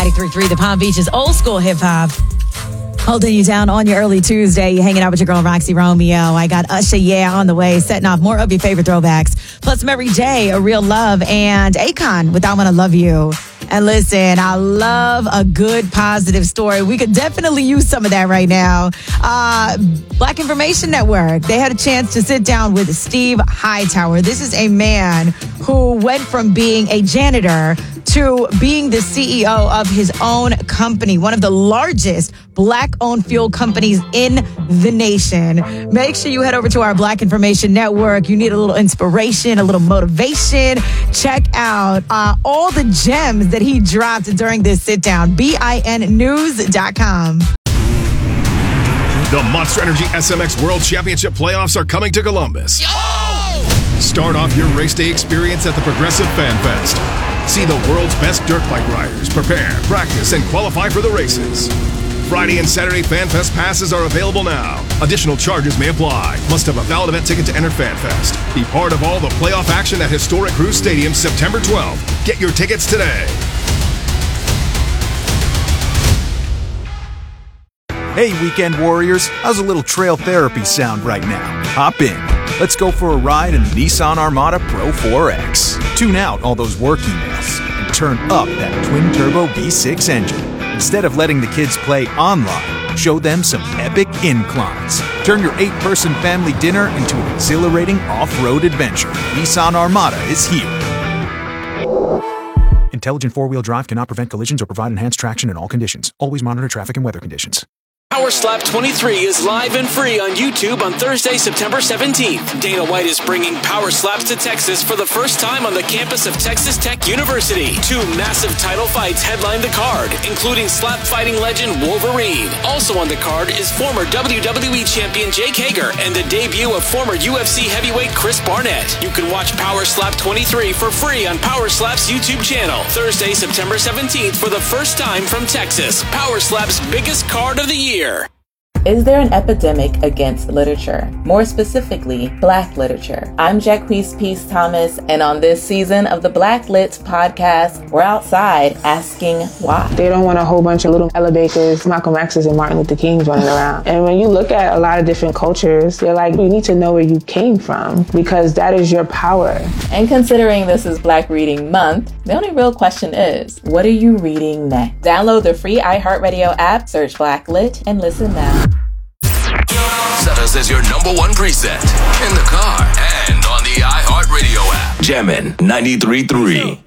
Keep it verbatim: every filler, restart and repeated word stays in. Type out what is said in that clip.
ninety-three point three, the Palm Beach's old school hip hop. Holding you down on your early Tuesday. You're hanging out with your girl, Roxy Romeo. I got Usher, yeah, on the way, setting off more of your favorite throwbacks. Plus Mary J, A Real Love, and Akon with I Wanna Love You. And listen, I love a good, positive story. We could definitely use some of that right now. Uh, Black Information Network, they had a chance to sit down with Steve Hightower. This is a man who went from being a janitor to being the C E O of his own company, one of the largest Black-owned fuel companies in the nation. Make sure you head over to our Black Information Network. You need a little inspiration, a little motivation. Check out uh, all the gems that he dropped during this sit-down. B I N news dot com. The Monster Energy S M X World Championship playoffs are coming to Columbus. Yo! Start off your race day experience at the Progressive Fan Fest. See the world's best dirt bike riders prepare, practice, and qualify for the races. Friday and Saturday Fan Fest passes are available now. Additional charges may apply. Must have a valid event ticket to enter Fan Fest. Be part of all the playoff action at historic Cruise Stadium September twelfth. Get your tickets today. Hey, weekend warriors, how's a little trail therapy sound right now? Hop in. Let's go for a ride in the Nissan Armada Pro four X. Tune out all those work emails and turn up that twin-turbo V six engine. Instead of letting the kids play online, show them some epic inclines. Turn your eight-person family dinner into an exhilarating off-road adventure. Nissan Armada is here. Intelligent four-wheel drive cannot prevent collisions or provide enhanced traction in all conditions. Always monitor traffic and weather conditions. Power Slap twenty-three is live and free on YouTube on Thursday, September seventeenth. Dana White is bringing Power Slaps to Texas for the first time on the campus of Texas Tech University. Two massive title fights headline the card, including slap fighting legend Wolverine. Also on the card is former W W E champion Jake Hager and the debut of former U F C heavyweight Chris Barnett. You can watch Power Slap twenty-three for free on Power Slap's YouTube channel. Thursday, September seventeenth for the first time from Texas. Power Slap's biggest card of the year. Is there an epidemic against literature? More specifically, Black literature. I'm Jacquees Peace Thomas, and on this season of the Black Lit podcast, we're outside asking why. They don't want a whole bunch of little Ella Bakers, Malcolm X's, and Martin Luther Kings running around. And when you look at a lot of different cultures, they're like, you need to know where you came from, because that is your power. And considering this is Black Reading Month, the only real question is, what are you reading next? Download the free iHeartRadio app, search Black Lit, and listen now. Set us as your number one preset in the car and on the iHeartRadio app. Jammin' ninety-three point three.